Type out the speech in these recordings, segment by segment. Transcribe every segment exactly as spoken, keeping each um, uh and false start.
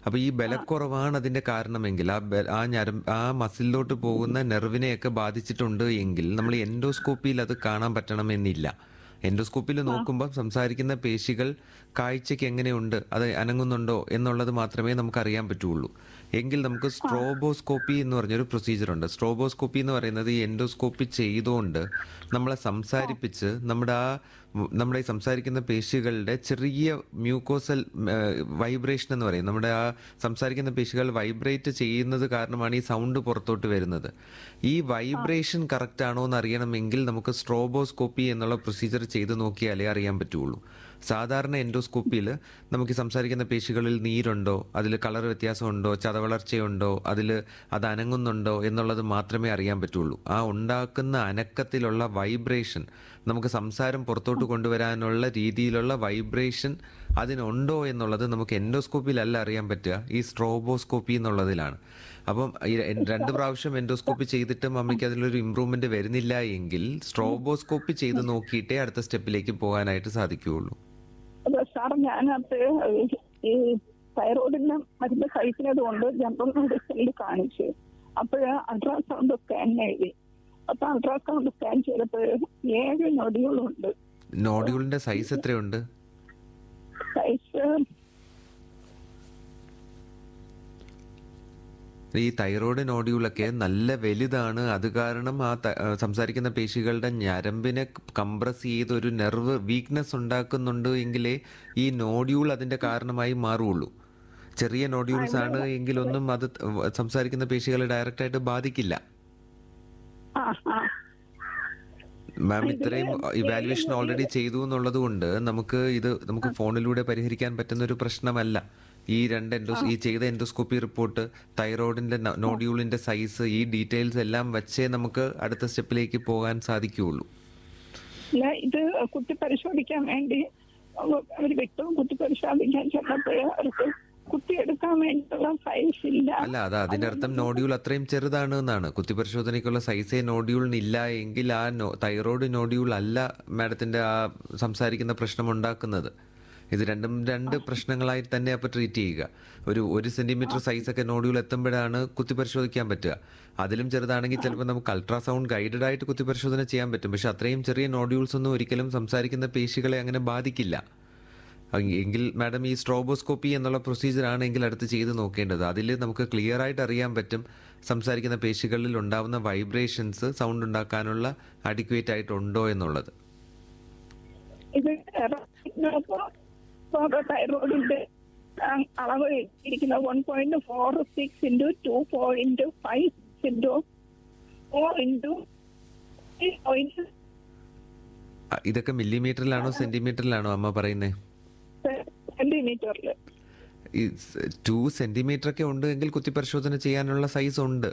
അപ്പോൾ ഈ ബലക്കുറവാണ് അതിന്റെ കാരണമെങ്കിൽ ആ ബ- ആ ഞരം ആ മസിലിലോട്ട് പോകുന്ന നെർവിനെയൊക്കെ ബാധിച്ചിട്ടുണ്ട് എങ്കിൽ നമ്മൾ എൻഡോസ്കോപ്പിയിൽ അത് കാണാൻ പറ്റണമെന്നില്ല. എൻഡോസ്കോപ്പിൽ ആ നോക്കുമ്പോൾ സംസാരിക്കുന്ന പേശികൾ കാഴ്ചയ്ക്ക് എങ്ങനെയുണ്ട്, അത് അനങ്ങുന്നുണ്ടോ എന്നുള്ളത് മാത്രമേ നമുക്ക് അറിയാൻ പറ്റുള്ളൂ. എങ്കിൽ നമുക്ക് ആ സ്ട്രോബോസ്കോപ്പി എന്ന് പറഞ്ഞൊരു പ്രൊസീജിയർ ഉണ്ട്. സ്ട്രോബോസ്കോപ്പി എന്ന് പറയുന്നത് ഈ എൻഡോസ്കോപ്പി ചെയ്തുകൊണ്ട് നമ്മളെ ആ സംസാരിപ്പിച്ച് നമ്മുടെ ആ ഉം, നമ്മുടെ ഈ സംസാരിക്കുന്ന പേശികളുടെ ചെറിയ മ്യൂക്കോസൽ വൈബ്രേഷൻ എന്ന് പറയും. നമ്മുടെ ആ സംസാരിക്കുന്ന പേശികൾ വൈബ്രേറ്റ് ചെയ്യുന്നത് കാരണമാണ് ഈ സൗണ്ട് പുറത്തോട്ട് വരുന്നത്. ഈ ആ വൈബ്രേഷൻ കറക്റ്റ് ആണോ എന്ന് അറിയണമെങ്കിൽ നമുക്ക് സ്ട്രോബോസ്കോപ്പി എന്നുള്ള പ്രൊസീജിയർ ചെയ്ത് നോക്കിയാലേ അറിയാൻ പറ്റുള്ളൂ. സാധാരണ എൻഡോസ്കോപ്പിയിൽ നമുക്ക് ഈ സംസാരിക്കുന്ന പേശികളിൽ നീരുണ്ടോ, അതിൽ കളർ വ്യത്യാസമുണ്ടോ, ചതവളർച്ചയുണ്ടോ, അതിൽ അത് അനങ്ങുന്നുണ്ടോ എന്നുള്ളത് മാത്രമേ അറിയാൻ പറ്റുള്ളൂ. ആ ഉണ്ടാക്കുന്ന അനക്കത്തിലുള്ള വൈബ്രേഷൻ, നമുക്ക് സംസാരം പുറത്തോട്ട് കൊണ്ടുവരാനുള്ള രീതിയിലുള്ള വൈബ്രേഷൻ അതിനുണ്ടോ എന്നുള്ളത് നമുക്ക് എൻഡോസ്കോപ്പിയിലല്ല അറിയാൻ പറ്റുക, ഈ സ്ട്രോബോസ്കോപ്പി എന്നുള്ളതിലാണ്. അപ്പം ഈ ര- രണ്ട് പ്രാവശ്യം എൻഡോസ്കോപ്പി ചെയ്തിട്ടും അമ്മയ്ക്ക് അതിലൊരു ഇമ്പ്രൂവ്മെന്റ് വരുന്നില്ല എങ്കിൽ സ്ട്രോബോസ്കോപ്പി ചെയ്ത് നോക്കിയിട്ടേ അടുത്ത സ്റ്റെപ്പിലേക്ക് പോകാനായിട്ട് സാധിക്കുകയുള്ളൂ. അതെ സാർ, ഞാനത് ഈ തൈറോയിഡിന്റെ മരുന്ന് കഴിക്കുന്നത് കൊണ്ട് ജനറൽ മെഡിസിനിൽ കാണിച്ചു. അപ്പോഴ് അൾട്രാസൗണ്ട് സ്കാൻ എഴുതി. അപ്പൊ അൾട്രാസൗണ്ട് സ്കാൻ ചെയ്തപ്പോൾ ഏഴ് നൊടികളുണ്ട്. നോഡ്യൂളിന്റെ സൈസ് എത്രയുണ്ട്? സൈസ് ഈ തൈറോയ്ഡ് നോഡ്യൂളൊക്കെ നല്ല വലുതാണ്. അത് കാരണം ആ ത- ആ സംസാരിക്കുന്ന പേശികളുടെ ഞരമ്പിനെ കംപ്രസ് ചെയ്ത് ഒരു നെർവ് വീക്ക്നെസ് ഉണ്ടാക്കുന്നുണ്ട് എങ്കിലേ ഈ നോഡ്യൂൾ അതിന്റെ കാരണമായി മാറുള്ളൂ. ചെറിയ ആ നോഡ്യൂൾസ് ഇവിടെ ആണ് എങ്കിലൊന്നും അത് ത- സംസാരിക്കുന്ന പേശികളെ ഡയറക്റ്റായിട്ട് ബാധിക്കില്ല. ആ ആ മാം ഇതില് ഇത്രയും ഏഴ് ഇവാലുവേഷൻ ഓൾറെഡി നൊടികൾ. ചെയ്തു എന്നുള്ളത് കൊണ്ട് നമുക്ക് ഇത് നമുക്ക് ഫോണിലൂടെ പരിഹരിക്കാൻ പറ്റുന്ന ഒരു പ്രശ്നമല്ല. ഈ രണ്ട് ആ എൻഡോസ് ഈ ചെയ്ത എൻഡോസ്കോപ്പി റിപ്പോർട്ട്, തൈറോയിഡിന്റെ ന- ആ നോഡ്യൂളിന്റെ സൈസ്, ഈ ഡീറ്റെയിൽസ് എല്ലാം വെച്ചേ നമുക്ക് അടുത്ത സ്റ്റെപ്പിലേക്ക് പോകാൻ സാധിക്കുകയുള്ളൂ. ഇല്ല, ഇത് കുത്തി പരിശോധിക്കാൻ വേണ്ടി അവർ വിട്ടു. കുത്തി പരിശോധിക്കാൻ ചെന്നപ്പോൾ അവർക്ക് കുത്തിയെടുക്കാൻ വേണ്ടിയിട്ടുള്ള സൈസ് ഇല്ല. അല്ല, അത് അതിന്റെ അതുകൊണ്ട് അർത്ഥം നോഡ്യൂൾ അത്രയും ചെറുതാണ് എന്നാണ്. കുത്തിപ്പരിശോധനയ്ക്കുള്ള സൈസേ നോഡ്യൂളിന് ഇല്ല എങ്കിൽ ആ നോ- തൈറോയ്ഡ് നോഡ്യൂൾ അല്ല മാഡത്തിന്റെ ആ സംസാരിക്കുന്ന പ്രശ്നം ഉണ്ടാക്കുന്നത്. ഇത് രണ്ടും രണ്ട് പ്രശ്നങ്ങളായി തന്നെ അപ്പോൾ ട്രീറ്റ് ചെയ്യുക. ഒരു ഒരു സെന്റിമീറ്റർ സൈസൊക്കെ നോഡ്യൂൾ എത്തുമ്പോഴാണ് കുത്തിപ്പരിശോധിക്കാൻ പറ്റുക. അതിലും ചെറുതാണെങ്കിൽ ചിലപ്പോൾ നമുക്ക് അൾട്രാസൗണ്ട് ഗൈഡഡ് ആയിട്ട് കുത്തിപ്പരിശോധന ചെയ്യാൻ പറ്റും. പക്ഷെ അത്രയും ചെറിയ നോഡ്യൂൾസ് ഒന്നും ഒരിക്കലും സംസാരിക്കുന്ന പേശികളെ അങ്ങനെ ബാധിക്കില്ല. എങ്കി- എങ്കിൽ മാഡം ഈ സ്ട്രോബോസ്കോപ്പി എന്നുള്ള പ്രൊസീജിയർ ആണെങ്കിൽ അടുത്ത് ചെയ്ത് നോക്കേണ്ടത്. അതിൽ നമുക്ക് ക്ലിയർ ആയിട്ട് അറിയാൻ പറ്റും സംസാരിക്കുന്ന പേശികളിൽ ഉണ്ടാവുന്ന വൈബ്രേഷൻസ് സൗണ്ട് ഉണ്ടാക്കാനുള്ള അഡിക്വേറ്റ് ആയിട്ടുണ്ടോ എന്നുള്ളത്. ഇത് തൈറോയിഡിന്റെ അളവ് ഇരിക്കുന്ന one point four six into two point five six into four into point അ, ഇതൊക്കെ മില്ലിമീറ്ററിലാണോ സെന്റിമീറ്ററിലാണോ അമ്മ പറയുന്നത്? സെന്റിമീറ്ററിൽ. ഈ ടു സെന്റിമീറ്റർ ഒക്കെ ഉണ്ട് എങ്കിൽ കുത്തിപ്പരിശോധന ചെയ്യാനുള്ള സൈസ് ഉണ്ട്.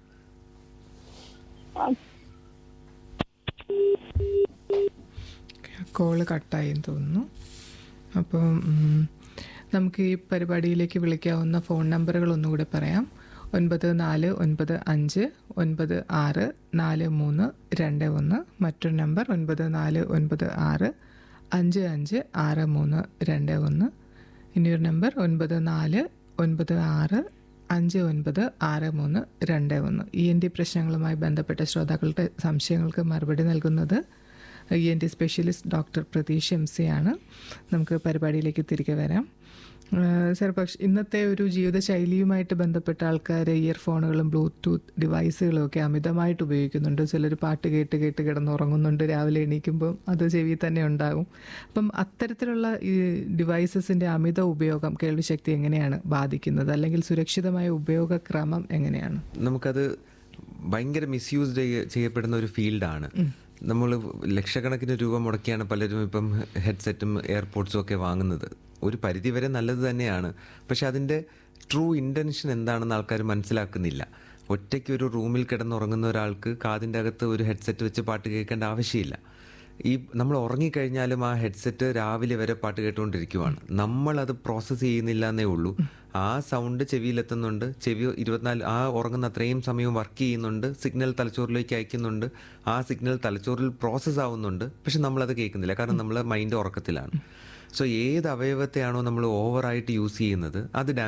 കോള് കട്ടായെന്ന് തോന്നുന്നു. അപ്പോൾ ഉം, നമുക്ക് ഈ പരിപാടിയിലേക്ക് വിളിക്കാവുന്ന ഫോൺ നമ്പറുകൾ ഒന്നുകൂടെ പറയാം. ഒൻപത് നാല് ഒൻപത് അഞ്ച് ഒൻപത് ആറ് നാല് മൂന്ന് രണ്ട് ഒന്ന്. മറ്റൊരു നമ്പർ ഒൻപത് നാല് ഒൻപത് ആറ് അഞ്ച് അഞ്ച് ആറ് മൂന്ന് രണ്ട് ഒന്ന്. ഇനിയൊരു നമ്പർ ഒൻപത് നാല് ഒൻപത് ആറ് അഞ്ച് ഒൻപത് ആറ് മൂന്ന് രണ്ട് ഒന്ന്. ഇ എൻ ടി പ്രശ്നങ്ങളുമായി ബന്ധപ്പെട്ട ശ്രോതാക്കളുടെ സംശയങ്ങൾക്ക് മറുപടി നൽകുന്നത് E N T specialist doctor Pratheesh M C ആണ്. നമുക്ക് പരിപാടിയിലേക്ക് തിരികെ വരാം. സർ, പക്ഷെ ഇന്നത്തെ ഒരു ജീവിതശൈലിയുമായിട്ട് ബന്ധപ്പെട്ട ആൾക്കാർ ഇയർഫോണുകളും ബ്ലൂടൂത്ത് ഡിവൈസുകളും ഒക്കെ അമിതമായിട്ട് ഉപയോഗിക്കുന്നുണ്ട്. ചിലർ പാട്ട് കേട്ട് കേട്ട് കിടന്നുറങ്ങുന്നുണ്ട്, രാവിലെ എണീക്കുമ്പം അത് ചെവി തന്നെ ഉണ്ടാകും. അപ്പം അത്തരത്തിലുള്ള ഈ ഡിവൈസസിൻ്റെ അമിത ഉപയോഗം കേൾവിശക്തി എങ്ങനെയാണ് ബാധിക്കുന്നത്, അല്ലെങ്കിൽ സുരക്ഷിതമായ ഉപയോഗക്രമം എങ്ങനെയാണ്? നമുക്കത് ഭയങ്കര മിസ്യൂസ്ഡ് ചെയ്യപ്പെടുന്ന ഒരു ഫീൽഡാണ്. നമ്മൾ ലക്ഷക്കണക്കിന് രൂപ മുടക്കിയാണ് പലരും ഇപ്പം ഹെഡ്സെറ്റും എയർപോഡ്സും ഒക്കെ വാങ്ങുന്നത്. ഒരു പരിധിവരെ നല്ലത് തന്നെയാണ്. പക്ഷെ അതിൻ്റെ ട്രൂ ഇൻറ്റൻഷൻ എന്താണെന്ന് ആൾക്കാർ മനസ്സിലാക്കുന്നില്ല. ഒറ്റയ്ക്ക് ഒരു റൂമിൽ കിടന്നുറങ്ങുന്ന ഒരാൾക്ക് കാതിൻ്റെ അകത്ത് ഒരു ഹെഡ്സെറ്റ് വെച്ച് പാട്ട് കേൾക്കേണ്ട ആവശ്യമില്ല. ഈ നമ്മൾ ഉറങ്ങിക്കഴിഞ്ഞാലും ആ ഹെഡ്സെറ്റ് രാവിലെ വരെ പാട്ട് കേട്ടുകൊണ്ടിരിക്കുവാണ്. നമ്മളത് പ്രോസസ്സ് ചെയ്യുന്നില്ല എന്നേ ഉള്ളൂ. ആ സൗണ്ട് ചെവിയിലെത്തുന്നുണ്ട്, ചെവി ഇരുപത്തിനാല് ആ ഉറങ്ങുന്ന അത്രയും സമയം വർക്ക് ചെയ്യുന്നുണ്ട്, സിഗ്നൽ തലച്ചോറിലേക്ക് അയക്കുന്നുണ്ട്, ആ സിഗ്നൽ തലച്ചോറിൽ പ്രോസസ്സ് ആവുന്നുണ്ട്. പക്ഷെ നമ്മളത് കേൾക്കുന്നില്ല, കാരണം നമ്മൾ മൈൻഡ് ഉറക്കത്തിലാണ്. സോ ഏത് അവയവത്തെയാണോ നമ്മൾ ഓവറായിട്ട് യൂസ് ചെയ്യുന്നത് അത്